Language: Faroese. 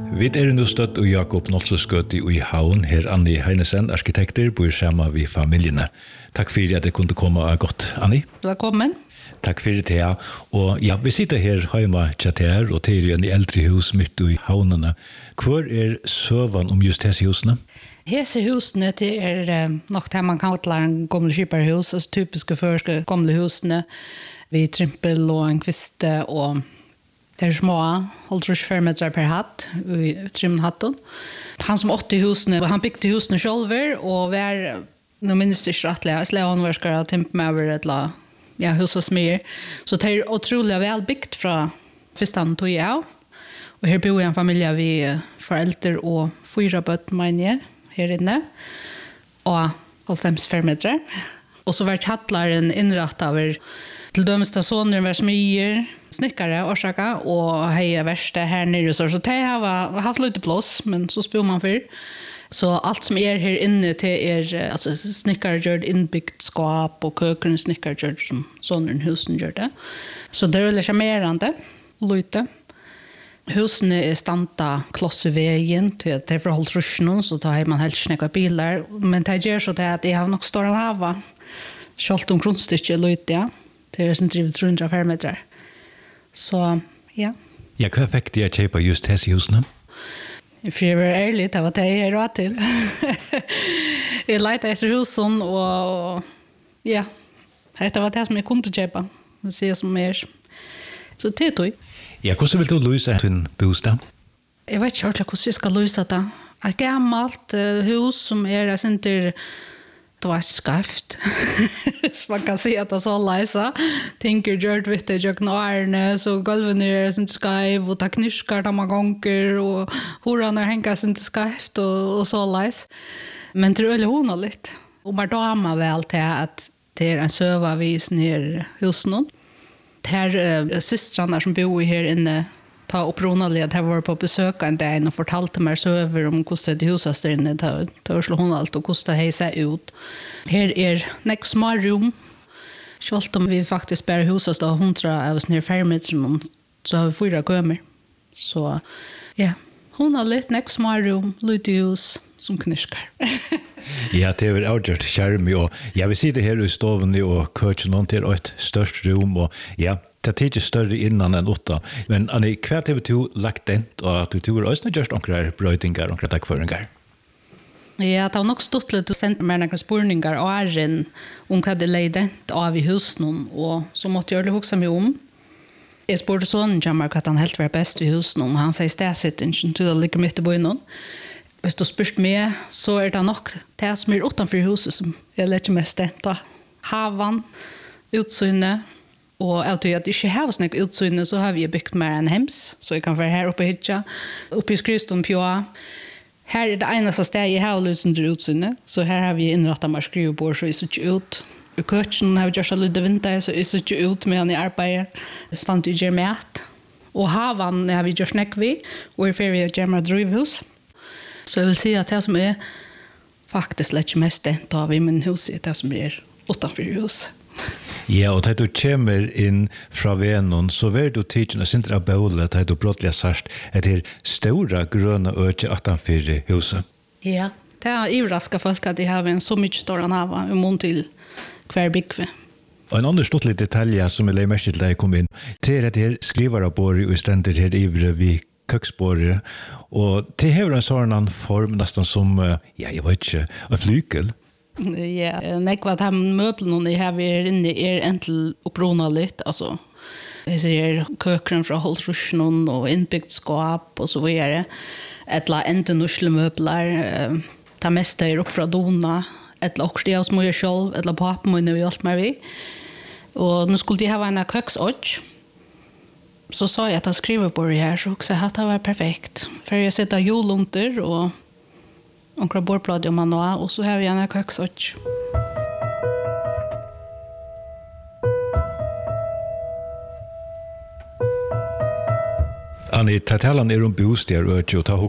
Vi nu støtt og Jakob Nolsesgøti i Havn, her Anni Heinesen, arkitekter, bor sammen med familiene. Takk for at jeg kunne komme godt, Anni. Velkommen. Takk for det, ja. Og ja, vi sitter her hjemme her, og til en eldre hus midt i havnene. Hvor søvann om just disse husene? Disse husene nok det man kan kalla en gamle skipperhus, altså typiske første gamle husene, vi trimpel og en kviste og det små, 35 meter per hatt, i trimhatten. Han som 80 husene, han bygde husene selv, og var, nå minnes det ikke rettelig, jeg slet håndverskere, timp med over et la, ja, hus og smyr. Så det utrolig vel bygd fra første tog jeg av. Og her bor en familie vi foreldre og 4 bøtt, mener jeg, her inne. Og 50 meter. Og så var kjattleren innrettet over til dømeste soner var smyr, snickare orsaka och heja värsta här nere så det har haft lite plats men så spår man för så allt som här inne till alltså snickargjord inbyggt skåp och köken snickargjord som sonen husen gör det så det är charmerande lite husen är stanta klossvägen till det förhålls ruschen så tar man helt snäcka bilar men det gör så det att jag har nog stora hava skolt om grundstycke lite ja det är sen drivet 305 meter. Så, ja. Ja, hva fikk de å kjøpe just disse husene? For jeg var ærlig, det var det jeg råd til. Jeg lette etter husen, og ja, det var det som jeg kunne kjøpe. Det sier som mer. Så det tog. Ja, hvordan vil du løse din bostad? Jeg vet ikke ordentlig hvordan jeg skal løse det. Et gammelt hus som jeg synes det var skaft. Så man kan si at det er så leisa. Tinker gjørt vitt det gjør knarne, så gulven sin skaiv, og ta knirskar da man gonger, og horan henka sin skaft, og så leis. Men det er veldig hona litt. Og man dama vel til at det en søvavis nere husen. Det systrarna som bor her inne, ta oppronali at jeg var på besøk en dag og fortalte meg søver om hvordan det huset der inne, det var slå hun alt og hvordan det seg ut. Her nek små rom, selv om vi faktisk bare huset da 100 av oss nere 5 meter, så har vi 4 kømer. Så ja, hun har litt nek små rom, lite hus som knirskar. Ja, det er avgjort skjermig, og jeg vil si det her i stoven og køkken noen til et størst rom, og ja, det er ikke større innan enn 8. Men Anni, hva har du lagt den, og at du har også gjort noen brøytingar, noen takkføringar? Ja, det var nok stått litt å sende meg noen spurningar og æren om hva det leide av i husen, og så måtte jeg hukse meg om. Jeg spurte sånn jammer hva han helt var best i husen, og han sier stedsittingen til å ligge midt i bøynen. Hvis du spørste meg, så det nok det som utenfor huset som jeg lette mest dent av. Havan, utsynet, og jeg tror at jeg ikke har sånn utsynet, så har vi byggt mer enn hems, så jeg kan være her oppe i hytja, oppe i skrivstolen på. Her det eneste stedet jeg har lyst til utsynet, så her har vi innrettet meg skrivebord, så jeg ser ikke ut. I køkken har vi gjort litt vinter, så jeg ser ikke ut med han i arbeidet. Det stand i gjør mat. Og havan har vi gjort snakk vi, og i ferie gjør meg drivhus. Så jeg vil si at det som faktisk lett mest dent av i min hus, det som utenfor huset. Ja, og da du kommer inn fra Venon, så vil du tidligere sindra bøle, da du brottelig sørst etter store grønne øke utenfor huset. Ja, det ivraska folk at de har en så mye større hava i mån til hver byggve. Og en annen stort litt detalj som jeg legger mest til da jeg kom inn, det at her skriverabåret og stender her ivre vi køksbåret, og det har en sånn form nesten som, ja, jeg vet ikke, en flykel. Ja, nekva at han møblen jeg har inne entel opprona litt, altså jeg ser køkren fra Holtrusjen og innbyggt skap og så videre, etla enten norske møbler, ta mest opp fra Dona, etla også de av små jeg selv, etla papen må vi alt med vi, og nå skulle de ha en køksått, så sa jeg at jeg skriver på det her, så også at det var perfekt, for jeg sitter jolunter og onkra bordblad om man og så har vi en køksått. Anni, talan om bostad og ta